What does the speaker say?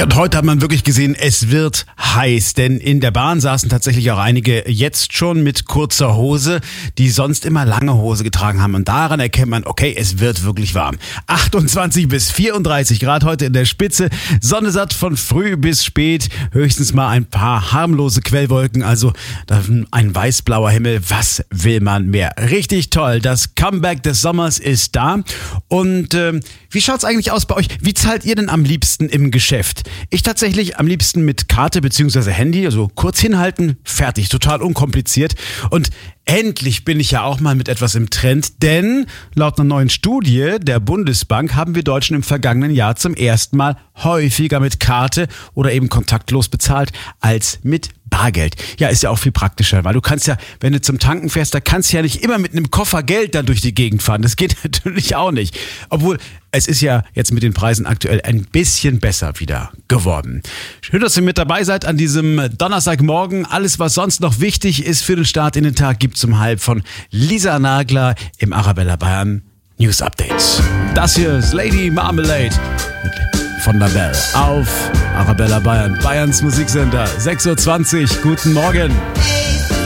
Ja, und heute hat man wirklich gesehen, es wird heiß, denn in der Bahn saßen tatsächlich auch einige jetzt schon mit kurzer Hose, die sonst immer lange Hose getragen haben. Und daran erkennt man, okay, es wird wirklich warm. 28 bis 34 Grad heute in der Spitze, Sonne satt von früh bis spät, höchstens mal ein paar harmlose Quellwolken, also ein weißblauer Himmel. Was will man mehr? Richtig toll, das Comeback des Sommers ist da. Und wie schaut's eigentlich aus bei euch? Wie zahlt ihr denn am liebsten im Geschäft? Ich tatsächlich am liebsten mit Karte bzw. Handy, also kurz hinhalten, fertig, total unkompliziert. Und endlich bin ich ja auch mal mit etwas im Trend, denn laut einer neuen Studie der Bundesbank haben wir Deutschen im vergangenen Jahr zum ersten Mal häufiger mit Karte oder eben kontaktlos bezahlt als mit Bargeld. Ja, ist ja auch viel praktischer, weil du kannst ja, wenn du zum Tanken fährst, da kannst du ja nicht immer mit einem Koffer Geld dann durch die Gegend fahren. Das geht natürlich auch nicht. Obwohl, es ist ja jetzt mit den Preisen aktuell ein bisschen besser wieder geworden. Schön, dass ihr mit dabei seid an diesem Donnerstagmorgen. Alles, was sonst noch wichtig ist für den Start in den Tag, gibt's um 6:30 von Lisa Nagler im Arabella Bayern News Update. Das hier ist Lady Marmalade von der Bell auf Arabella Bayern, Bayerns Musiksender, 6:20 Uhr. Guten Morgen.